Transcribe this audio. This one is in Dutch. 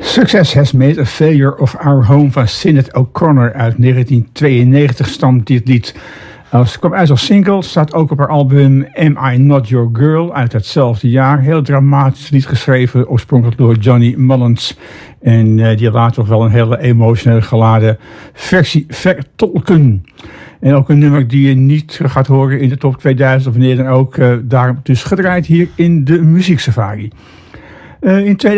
Success Has Made a Failure of Our Home van Sinead O'Connor uit 1992 stamt dit lied. Het kwam uit als single, staat ook op haar album Am I Not Your Girl uit hetzelfde jaar. Heel dramatisch lied geschreven, oorspronkelijk door Johnny Mullins. En die laat toch wel een hele emotioneel geladen versie vertolken. En ook een nummer die je niet gaat horen in de top 2000 of wanneer dan ook. Daarom dus gedraaid hier in de Muzieksafari. In